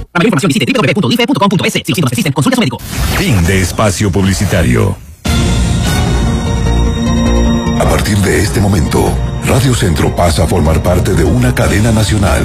Para mayor información visite www.dife.com.es. Si los síntomas persisten, consulte a su médico. Fin de espacio publicitario. A partir de este momento, Radio Centro pasa a formar parte de una cadena nacional.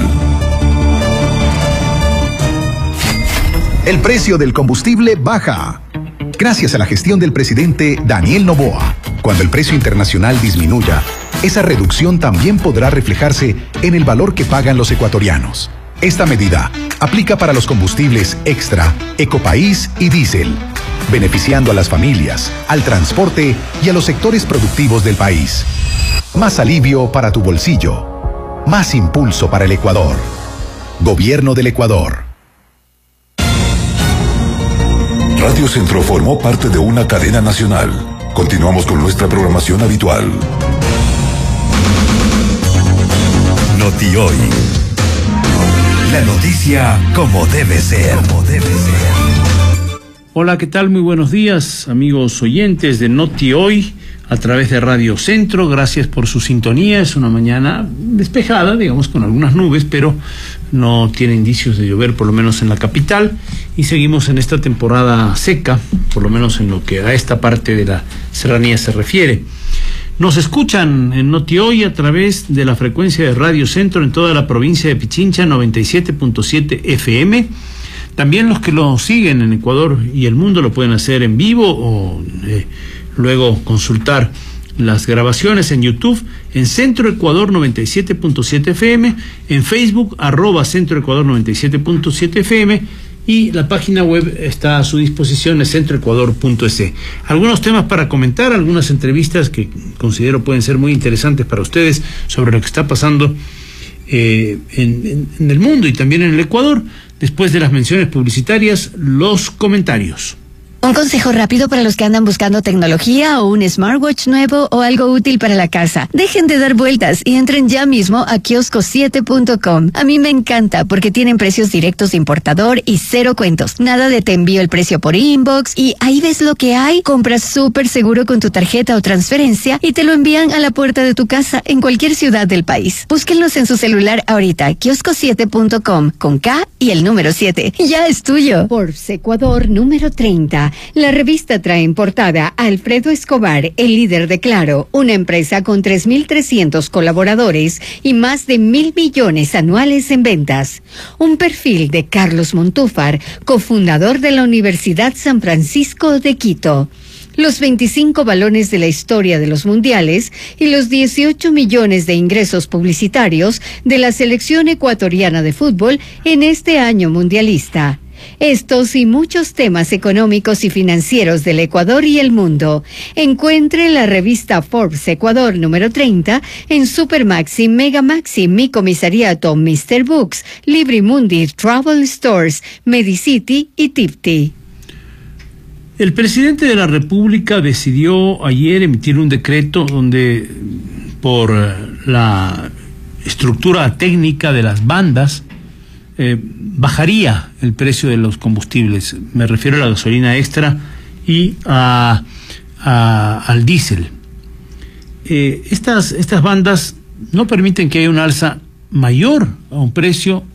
El precio del combustible baja. Gracias a la gestión del presidente Daniel Noboa. Cuando el precio internacional disminuya, esa reducción también podrá reflejarse en el valor que pagan los ecuatorianos. Esta medida aplica para los combustibles Extra, Ecopaís y Diésel, beneficiando a las familias, al transporte y a los sectores productivos del país. Más alivio para tu bolsillo. Más impulso para el Ecuador. Gobierno del Ecuador. Radio Centro formó parte de una cadena nacional. Continuamos con nuestra programación habitual. Noti Hoy. La noticia como debe ser. Hola, ¿qué tal? Muy buenos días, amigos oyentes de Noti Hoy a través de Radio Centro. Gracias por su sintonía. Es una mañana despejada, digamos, con algunas nubes, pero no tiene indicios de llover, por lo menos en la capital. Y seguimos en esta temporada seca, por lo menos en lo que a esta parte de la serranía se refiere. Nos escuchan en Noti Hoy a través de la frecuencia de Radio Centro en toda la provincia de Pichincha, 97.7 FM. También los que lo siguen en Ecuador y el mundo lo pueden hacer en vivo o luego consultar las grabaciones en YouTube, en Centro Ecuador 97.7 FM, en Facebook, @Centro Ecuador 97.7 FM, y la página web está a su disposición, es centroecuador.es. Algunos temas para comentar, algunas entrevistas que considero pueden ser muy interesantes para ustedes sobre lo que está pasando en el mundo y también en el Ecuador. Después de las menciones publicitarias, los comentarios. Un consejo rápido para los que andan buscando tecnología o un smartwatch nuevo o algo útil para la casa. Dejen de dar vueltas y entren ya mismo a kiosco7.com. A mí me encanta porque tienen precios directos de importador y cero cuentos. Nada de te envío el precio por inbox y ahí ves lo que hay. Compras súper seguro con tu tarjeta o transferencia y te lo envían a la puerta de tu casa en cualquier ciudad del país. Búsquenlos en su celular ahorita, kiosco7.com con K y el número 7. Ya es tuyo. Forbes Ecuador número 30. La revista trae en portada a Alfredo Escobar, el líder de Claro, una empresa con 3.300 colaboradores y más de 1.000 millones anuales en ventas. Un perfil de Carlos Montúfar, cofundador de la Universidad San Francisco de Quito. Los 25 balones de la historia de los mundiales y los 18 millones de ingresos publicitarios de la selección ecuatoriana de fútbol en este año mundialista. Estos y muchos temas económicos y financieros del Ecuador y el mundo. Encuentre la revista Forbes Ecuador número 30 en Supermaxi, Megamaxi, Mi Comisariato, Mr. Books, Librimundi, Travel Stores, Medicity y Tipti. El presidente de la República decidió ayer emitir un decreto donde, por la estructura técnica de las bandas, bajaría el precio de los combustibles. Me refiero a la gasolina extra y al diésel. Estas bandas no permiten que haya un alza mayor a un precio